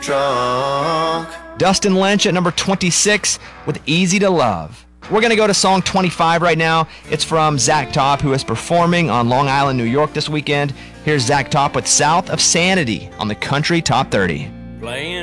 Drunk. Dustin Lynch at number 26 with Easy to Love. We're going to go to song 25 right now. It's from Zach Top, who is performing on Long Island, New York this weekend. Here's Zach Top with South of Sanity on the Country Top 30. Playing